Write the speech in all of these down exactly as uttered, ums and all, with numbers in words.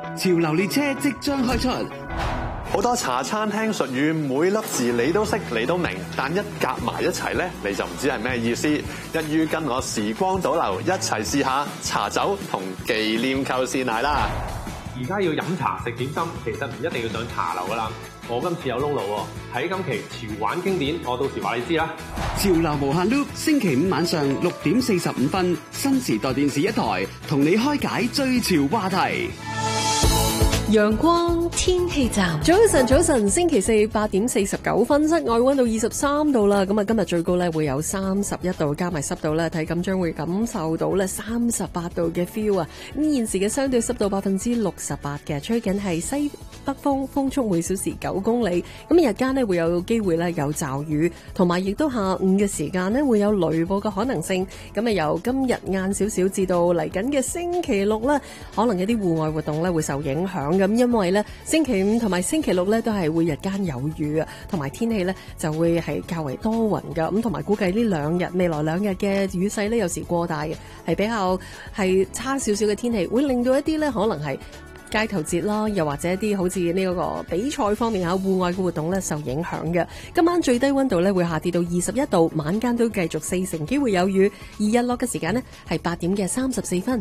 潮流列車即將開出， 好多茶餐廳術語，每粒字你都識，你都明，但一夾埋一齊咧，你就唔知係咩意思。一於跟我時光倒流，一齊試下茶酒同忌廉扣鮮奶啦！ 而家要飲茶食點心，其實唔一定要上茶樓噶啦。我今次有窿路喎，喺今期潮玩經典，我到時話你知啦。 潮流無限 loop， 星期五晚上六點四十五分，新時代電視一台，同你開解最潮話題。 陽光天氣站，早晨早晨，星期四八點四十九分，室外溫度二十三度啦。咁啊，今日最高咧會有三十一度，加埋濕度咧，體感將會感受到咧三十八度嘅 feel 啊。咁現時嘅相對濕度百分之六十八嘅，吹緊係西北風，風速每小時九公里。咁日間咧會有機會咧有驟雨，同埋亦都下午嘅時間咧會有雷暴嘅可能性。咁啊，由今日晏少少至到嚟緊嘅星期六咧，可能一啲戶外活動咧會受影響。咁因為咧星期五同埋星期六咧都係會日間有雨啊，同埋天氣咧就會係較為多雲噶，咁同埋估計呢兩日未來兩日嘅雨勢咧有時過大嘅，係比較係差少少嘅天氣，會令到一啲咧可能係街頭節啦，又或者一啲好似呢個比賽方面吓戶外嘅活動咧受影響嘅。今晚最低溫度咧會下跌到二十一度，晚間都繼續四成機會有雨，而日落嘅時間呢係八點嘅三十四分。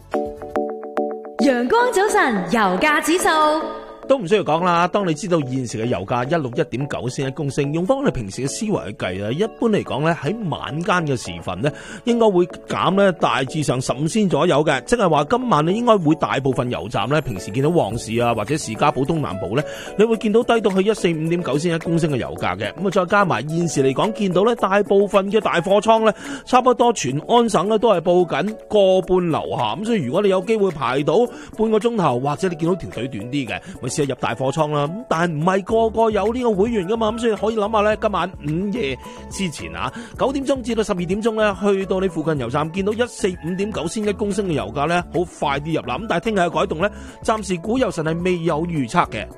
陽光早晨，油價指數都唔需要講啦。當你知道現時嘅油價一六一點九仙一公升，用翻我哋平時嘅思維去計啦，一般嚟講咧喺晚間嘅時分咧，應該會減咧大致上十五仙左右嘅，即係話今晚你應該會大部分油站咧，平時見到旺市啊或者士嘉堡東南部咧，你會見到低到去一四五點九仙一公升嘅油價嘅。咁啊，再加埋現時嚟講，見到咧大部分嘅大貨倉咧，差不多全安省咧都係報緊個半樓下。咁所以如果你有機會排到半個鐘頭，或者你見到條隊短啲嘅，試下入大貨倉啦，咁但係唔係個個有呢個會員噶嘛，咁所以可以諗下咧，今晚午夜之前啊，九點鐘至到十二點鐘咧，去到你附近油站見到一四五點九仙一公升嘅油價咧，好快啲入啦。咁但係聽日嘅改動咧，暫時股油神係未有預測嘅。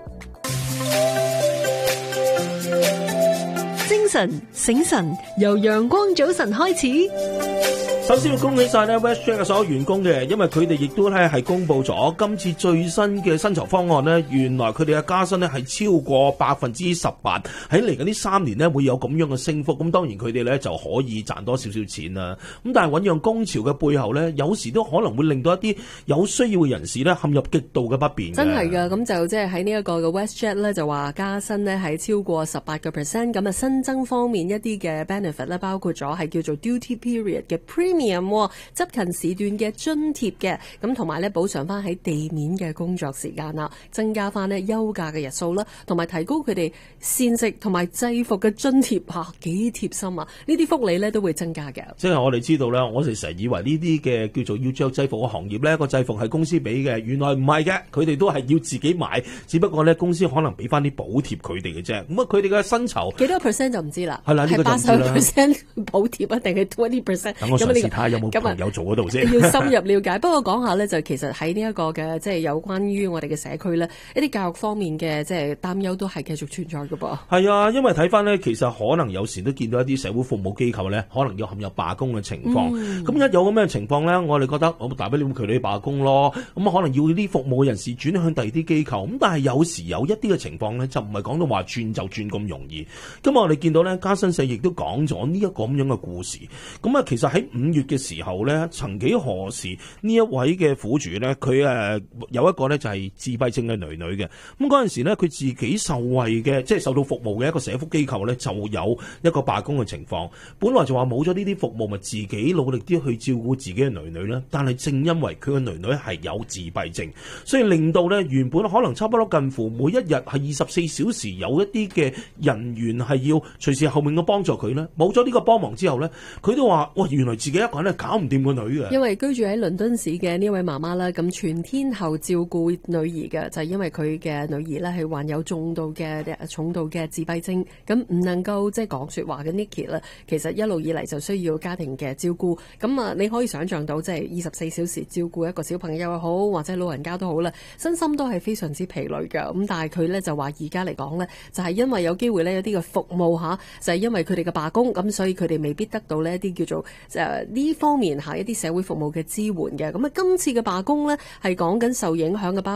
精神醒神，由陽光早晨開始。 首先要恭喜晒咧 WestJet 嘅所有員工嘅，因為佢哋亦都咧係公布咗今次最新嘅薪酬方案咧，原來佢哋嘅加薪咧係超過百分之十八，喺嚟緊呢三年咧會有咁樣嘅升幅。咁當然佢哋咧就可以賺多少少錢啦。咁但係醞釀工潮嘅背後咧，有時都可能會令到一啲有需要嘅人士咧陷入極度嘅不便。 真係噶，咁就即係喺呢一個嘅 WestJet 咧就話加薪咧係超過十八個 percent。咁啊新增方面一啲嘅 benefit 咧，包括咗係叫做 duty period 嘅 premium。執勤時段嘅津貼嘅，咁同埋咧補償翻喺地面嘅工作時間啦，增加翻咧休假嘅日數啦，同埋提高佢哋膳食同埋制服嘅津貼吓，幾貼心啊！呢啲福利咧都會增加嘅。 即係我哋知道咧，我哋成日以為呢啲嘅叫做要着制服嘅行業咧，個制服係公司俾嘅，原來唔係嘅，佢哋都係要自己買，只不過咧公司可能俾翻啲補貼佢哋嘅啫。咁啊，佢哋嘅薪酬幾多 percent 就唔知啦。 係啦，呢個就唔知啦。係八十 percent 補貼啊，定係 twenty percent？ 等我嘗試睇下有冇朋友做嗰度先。 要深入了解。不過講下咧，就其實喺呢一個嘅即係有關於我哋嘅社區咧，一啲教育方面嘅即係擔憂都係繼續存在嘅噃。 係啊，因為睇翻咧，其實可能有時都見到一啲社會服務機構咧，可能要陷入罷工嘅情況。咁、嗯、一有咁樣嘅情況咧，我哋覺得我大不了佢哋罷工咯。咁可能要啲服務人士轉向第二啲機構。咁但係有時有一啲嘅情況咧，就唔係講到話轉就轉咁容易。咁我哋見到咧，加薪社亦都講咗呢一個咁樣嘅故事。咁啊，其實喺五月嘅時候咧，曾幾何時呢一位嘅苦主咧，佢誒有一個咧就係自閉症嘅女女嘅。咁嗰陣時咧，佢自己受惠嘅，即係受到服務嘅一個社福機構咧，就有一個罷工嘅情況。本來就話冇咗呢啲服務，咪自己努力啲去照顧自己嘅女女啦。但係正因為佢嘅女女係有自閉症，所以令到咧原本可能差不多近乎每一日係二十四小時有一啲嘅人員係要隨時後面嘅幫助佢咧，冇咗呢個幫忙之後咧，佢都話：哇，原來自己一個人係搞唔掂個女嘅。 因為居住喺倫敦市嘅呢位媽媽啦，咁全天候照顧女兒嘅，就係、是、因為佢嘅女兒咧係患有重度嘅重度嘅自閉症，咁唔能夠即係講說話嘅 Nicky 咧，其實一路以嚟就需要家庭嘅照顧。咁啊，你可以想象到即係二十四小時照顧一個小朋友又好，或者老人家都好啦，身心都係非常之疲累嘅。咁但係佢咧就話而家嚟講咧，就係、是、因為有機會咧有啲嘅服務吓，就係、是、因為佢哋嘅罷工，咁所以佢哋未必得到呢一啲叫做誒呢、呃、方面吓一啲社會服務嘅支援嘅。咁啊，今次嘅罷工咧係講緊受影響嘅包